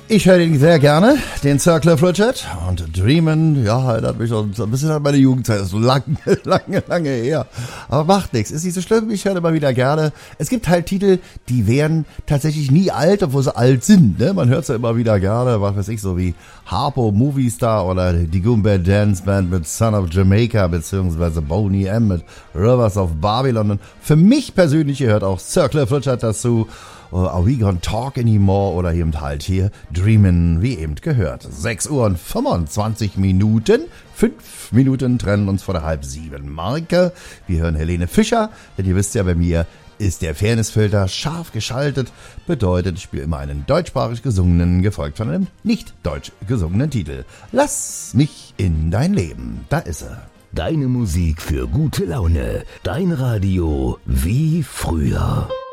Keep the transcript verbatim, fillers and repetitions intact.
Ich höre ihn sehr gerne, den Circle of Richard. Und Dreamin', ja, erinnert mich schon so ein bisschen an meine Jugendzeit. Das ist so lange, lange, lange her. Aber macht nichts, ist nicht so schlimm. Ich höre immer wieder gerne. Es gibt halt Titel, die werden tatsächlich nie alt, obwohl sie alt sind. Ne? Man hört sie ja immer wieder gerne, was weiß ich, so wie Harpo Movie Star oder die Goombay Dance Band mit Son of Jamaica, beziehungsweise Boney M mit Rivers of Babylon. Und für mich persönlich gehört auch Circle of Richard dazu. Are We Gonna Talk Anymore oder eben halt hier Dreamin', wie eben gehört. sechs Uhr und fünfundzwanzig Minuten, fünf Minuten trennen uns vor der halb sieben Marke. Wir hören Helene Fischer, denn ihr wisst ja, bei mir ist der Fairnessfilter scharf geschaltet. Bedeutet, ich spiele immer einen deutschsprachig gesungenen, gefolgt von einem nicht deutsch gesungenen Titel. Lass mich in dein Leben, da ist er. Deine Musik für gute Laune, dein Radio wie früher.